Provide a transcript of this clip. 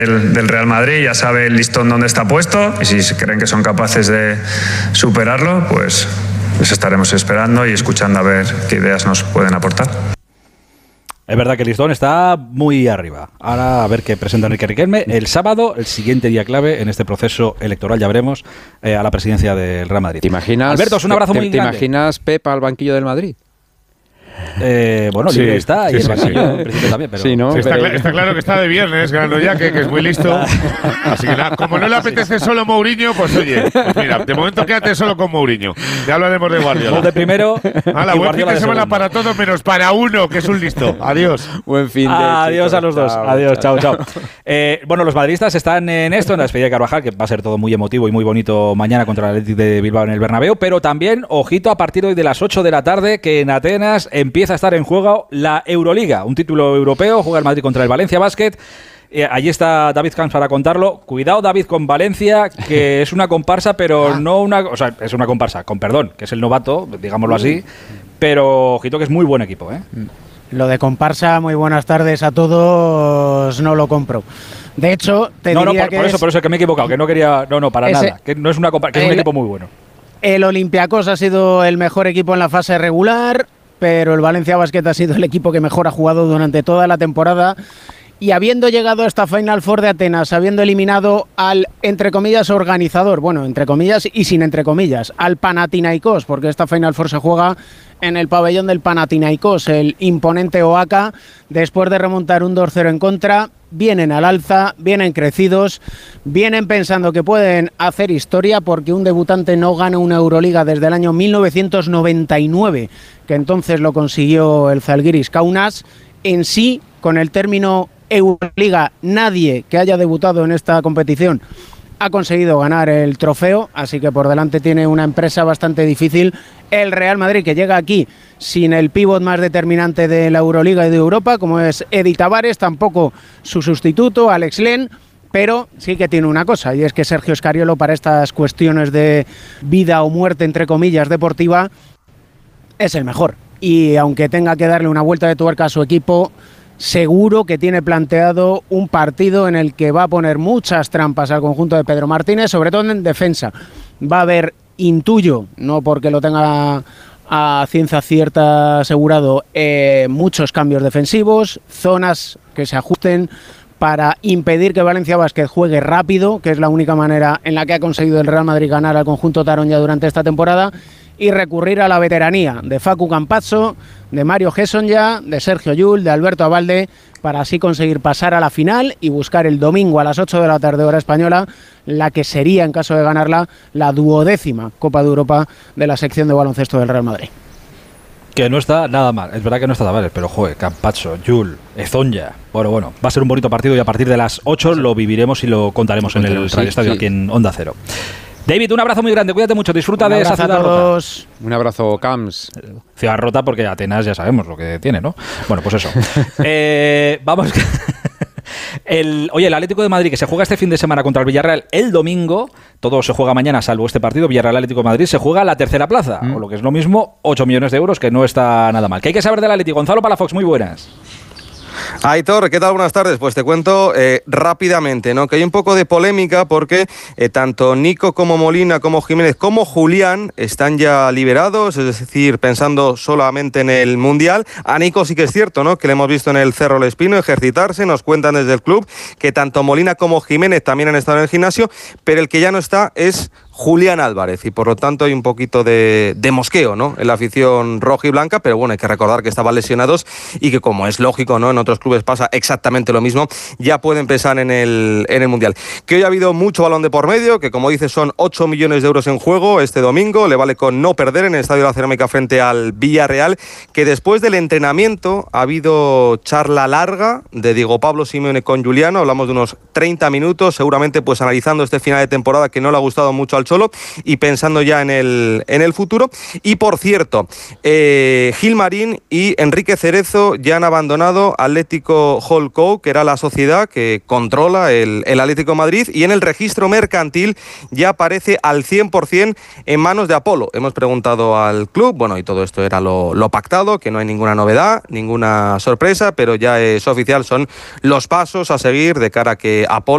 del Real Madrid, ya sabe el listón dónde está puesto, y si creen que son capaces de superarlo, pues les estaremos esperando y escuchando a ver qué ideas nos pueden aportar. Es verdad que el listón está muy arriba. Ahora a ver qué presenta Enrique Riquelme. El sábado, el siguiente día clave en este proceso electoral, ya veremos, a la presidencia del Real Madrid. ¿Te imaginas, Alberto, es un abrazo muy grande. ¿Te imaginas Pep al banquillo del Madrid? Bueno, Sí, libre está, sí, y el sí, banquillo sí. en principio también, pero... Sí, ¿no? Sí, Pero- está claro que está de viernes, ganando ya, que es muy listo. Así que nada, como no le apetece solo Mourinho, pues oye, pues mira, de momento quédate solo con Mourinho. Ya hablaremos de Guardiola. Gol de primero Hala, y buen fin Guardiola de de semana segundo. para todos, menos para uno, que es un listo. Adiós. Buen fin de Adiós chicos. a los dos. Chao, Adiós, chao. chao. Bueno, los madridistas están en esto, en la despedida de Carvajal, que va a ser todo muy emotivo y muy bonito mañana contra el Athletic de Bilbao en el Bernabéu, pero también, ojito, a partir de hoy de las 8 de la tarde, que en Atenas empieza a estar en juego la Euroliga, un título europeo. Juega el Madrid contra el Valencia Basket. Allí está David Camps para contarlo. Cuidado, David, con Valencia, que es una comparsa, pero no una... O sea, es una comparsa, con perdón, que es el novato, digámoslo así, pero ojito que es muy buen equipo, ¿eh? Lo de comparsa, muy buenas tardes a todos, no lo compro. De hecho, te diría que por eso que me he equivocado, que no quería... No, para Ese- nada, que no es una comparsa, que es un equipo muy bueno. el Olympiacos ha sido el mejor equipo en la fase regular, pero el Valencia Basket ha sido el equipo que mejor ha jugado durante toda la temporada. Y habiendo llegado a esta Final Four de Atenas, habiendo eliminado al, entre comillas, organizador, bueno, entre comillas y sin entre comillas, al Panathinaikos, porque esta Final Four se juega en el pabellón del Panathinaikos, el imponente Oaxaca, después de remontar un 2-0 en contra, vienen al alza, vienen crecidos, vienen pensando que pueden hacer historia, porque un debutante no gana una Euroliga desde el año 1999, que entonces lo consiguió el Zalgiris Kaunas. En sí, con el término Euroliga, nadie que haya debutado en esta competición ha conseguido ganar el trofeo, así que por delante tiene una empresa bastante difícil. El Real Madrid, que llega aquí sin el pívot más determinante de la Euroliga y de Europa, como es Edi Tavares, tampoco su sustituto, Alex Len, pero sí que tiene una cosa, y es que Sergio Scariolo, para estas cuestiones de vida o muerte, entre comillas, deportiva, es el mejor. Y aunque tenga que darle una vuelta de tuerca a su equipo, seguro que tiene planteado un partido en el que va a poner muchas trampas al conjunto de Pedro Martínez, sobre todo en defensa. Va a haber, intuyo, no porque lo tenga a ciencia cierta asegurado, muchos cambios defensivos, zonas que se ajusten para impedir que Valencia Basket juegue rápido, que es la única manera en la que ha conseguido el Real Madrid ganar al conjunto taronja durante esta temporada, y recurrir a la veteranía de Facu Campazzo, de Mario Hesonja, de Sergio Llull, de Alberto Abalde, para así conseguir pasar a la final y buscar el domingo a las 8 de la tarde hora española la que sería, en caso de ganarla, la 12ª Copa de Europa de la sección de baloncesto del Real Madrid. Que no está nada mal, es verdad que no está nada mal, pero joder, Campazzo, Llull, Hesonja. Bueno, va a ser un bonito partido y a partir de las 8 lo viviremos y lo contaremos en el Radio Estadio aquí en Onda Cero. David, un abrazo muy grande, cuídate mucho, disfruta de esa ciudad rota. Un abrazo, Camps. Ciudad rota porque Atenas ya sabemos lo que tiene, ¿no? Bueno, pues eso. Vamos. Oye, el Atlético de Madrid, que se juega este fin de semana contra el Villarreal el domingo, todo se juega mañana salvo este partido, Villarreal Atlético de Madrid, se juega la tercera plaza, o lo que es lo mismo, 8 millones de euros, que no está nada mal. ¿Qué hay que saber del Atlético? Gonzalo Palafox, muy buenas. Aitor, ¿qué tal? Buenas tardes. Pues te cuento rápidamente, ¿no? Que hay un poco de polémica porque tanto Nico como Molina, como Jiménez, como Julián están ya liberados, es decir, pensando solamente en el Mundial. A Nico sí que es cierto, ¿no? Que le hemos visto en el Cerro El Espino ejercitarse, nos cuentan desde el club que tanto Molina como Jiménez también han estado en el gimnasio, pero el que ya no está es Julián Álvarez, y por lo tanto hay un poquito de mosqueo, ¿no? En la afición roja y blanca, pero bueno, hay que recordar que estaban lesionados y que, como es lógico, ¿no? En otros clubes pasa exactamente lo mismo, ya pueden pensar en el Mundial. Que hoy ha habido mucho balón de por medio, que como dices son 8 millones de euros en juego este domingo, le vale con no perder en el Estadio de la Cerámica frente al Villarreal, que después del entrenamiento ha habido charla larga de Diego Pablo Simeone con Juliano, hablamos de unos 30 minutos, seguramente pues analizando este final de temporada que no le ha gustado mucho al Cholo y pensando ya en el futuro. Y por cierto, Gilmarín y Enrique Cerezo ya han abandonado Atlético Holdco, que era la sociedad que controla el Atlético de Madrid, y en el registro mercantil ya aparece al 100% en manos de Apolo. Hemos preguntado al club, bueno, y todo esto era lo pactado, que no hay ninguna novedad, ninguna sorpresa, pero ya es oficial, son los pasos a seguir de cara a que Apolo